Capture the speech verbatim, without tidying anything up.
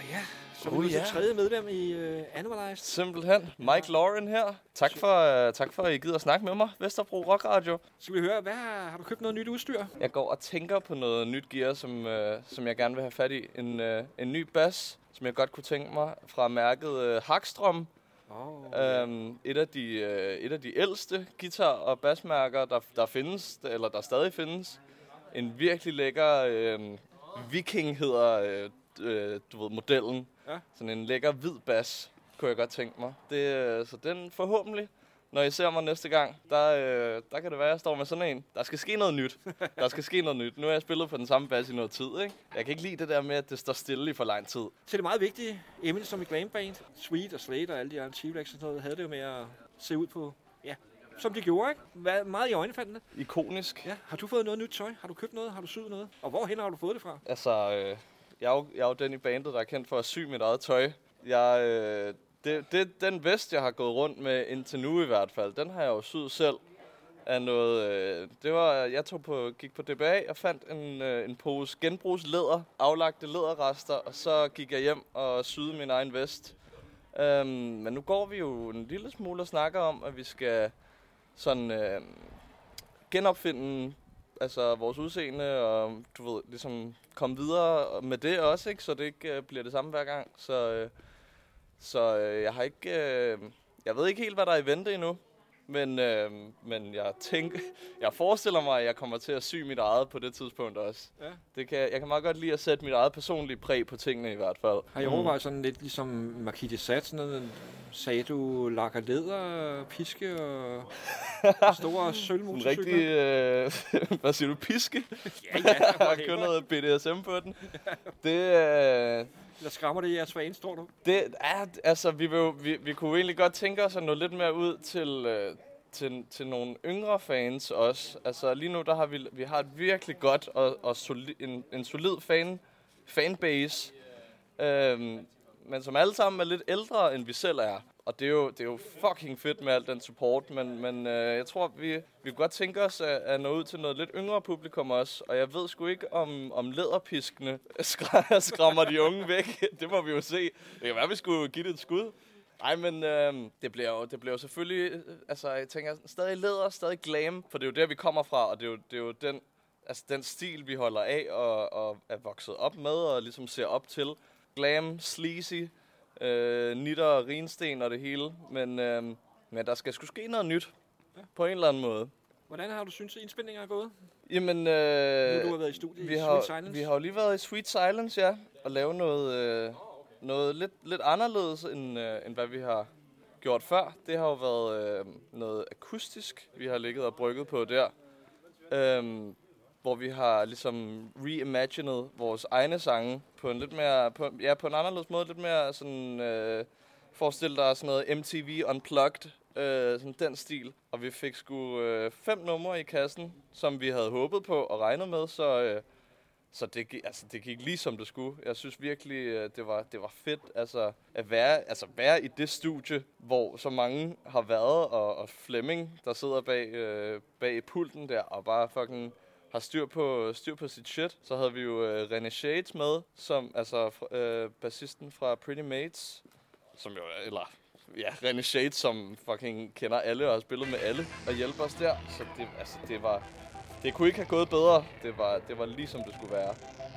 ja, så er Oh, vi ja. til tredje medlem i uh, Animalized. Simpelthen. Mike Lauren her. Tak for, uh, tak for, at I gider at snakke med mig, Vesterbro Rock Radio. Så vi høre, hvad har, har du købt noget nyt udstyr? Jeg går og tænker på noget nyt gear, som, uh, som jeg gerne vil have fat i. En, uh, en ny bass, som jeg godt kunne tænke mig, fra mærket uh, Hagström. Oh, Um, et, af de, uh, et af de ældste guitar- og bassmærker, der, der findes, eller der stadig findes. En virkelig lækker uh, Viking hedder uh, uh, du ved, modellen. Ja. Sådan en lækker hvid bas, kunne jeg godt tænke mig. Det, uh, så den forhåbentlig, når I ser mig næste gang, der, uh, der kan det være, at jeg står med sådan en. Der skal ske noget nyt. Der skal ske noget nyt. Nu har jeg spillet på den samme bas i noget tid, ikke? Jeg kan ikke lide det der med, at det står stille i for lang tid. Så det er meget vigtigt emne som i glam band. Sweet og Slate og alle de andre T-Rex og sådan noget, havde det jo med at se ud på, ja, som de gjorde, ikke? Hvad, meget i øjnefaldende. Ikonisk. Ja. Har du fået noget nyt tøj? Har du købt noget? Har du syet noget? Og hvorhen har du fået det fra? Altså, øh, jeg, er jo, jeg er jo den i bandet, der er kendt for at sy mit eget tøj. Jeg, øh, det, det, den vest, jeg har gået rundt med indtil nu i hvert fald, den har jeg jo syet selv. Af noget, øh, det var, jeg tog på, gik på D B A og fandt en, øh, en pose genbrugslæder, aflagte læderrester, og så gik jeg hjem og syede min egen vest. Øhm, men nu går vi jo en lille smule og snakker om, at vi skal sådan øh, genopfinde altså vores udseende, og du ved, ligesom komme videre med det også, ikke? Så det ikke øh, bliver det samme hver gang. Så, øh, så øh, jeg har ikke, øh, jeg ved ikke helt, hvad der er i vente endnu. Men, øh, men jeg tænker, jeg forestiller mig, at jeg kommer til at sy mit eget på det tidspunkt også. Ja. Det kan, jeg kan meget godt lide at sætte mit eget personlige præg på tingene i hvert fald. Har I overvejet sådan lidt ligesom Marquis de Sade, sådan noget, sagde du lakker læder, piske og store sølvmotorcykler? En rigtig, øh, hvad siger du, piske? Ja, ja. Og kører noget B D S M på den. Det, øh, Eller skræmmer det jeres fan, står du? det er, altså, vi, vil, jo- vi, vi kunne egentlig godt tænke os at nå lidt mere ud til, øh, til, til nogle yngre fans også. Altså lige nu, der har vi, vi har et virkelig godt og, og soli, en, en solid fan, fanbase. Øhm, men som alle sammen er lidt ældre, end vi selv er. Og det er jo, det er jo fucking fedt med al den support, men, men øh, jeg tror, vi, vi kunne godt tænke os at, at nå ud til noget lidt yngre publikum også. Og jeg ved sgu ikke, om, om læderpiskene skr- skræmmer de unge væk. Det må vi jo se. Det kan være, vi skulle give det et skud. Nej, men øh, det bliver jo, det bliver jo selvfølgelig, øh, altså jeg tænker, stadig læder, stadig glam, for det er jo der, vi kommer fra, og det er jo, det er jo den, altså, den stil, vi holder af og, og er vokset op med og ligesom ser op til. Glam, sleazy, øh, nitter og rinsten og det hele, men, øh, men der skal sgu ske noget nyt, ja. På en eller anden måde. Hvordan har du synes, at indspilningen er gået? Jamen, øh, Nu du har været i studiet vi i har, Sweet Silence. vi har jo lige været i Sweet Silence, ja, og lave noget, øh, noget lidt, lidt anderledes, end, øh, end hvad vi har gjort før. Det har jo været øh, noget akustisk, vi har ligget og brygget på der, øh, hvor vi har ligesom reimaginet vores egne sange på en lidt mere, på, ja, på en anderledes måde, lidt mere sådan, øh, forestil dig sådan noget M T V Unplugged, øh, sådan den stil. Og vi fik sgu øh, fem numre i kassen, som vi havde håbet på og regnet med, så, øh, så det, gi- altså, det gik lige som det skulle. Jeg synes virkelig, øh, det var, det var fedt altså, at være, altså, være i det studie, hvor så mange har været, og, og Flemming, der sidder bag, øh, bag pulten der, og bare fucking har styr på, styr på sit shit. Så havde vi jo øh, René Shades med, som, altså øh, bassisten fra Pretty Mates, som jo, eller ja, René Shades, som fucking kender alle og har spillet med alle, og hjælper os der. Så det, altså, det var, det kunne ikke have gået bedre. Det var, det var lige som det skulle være.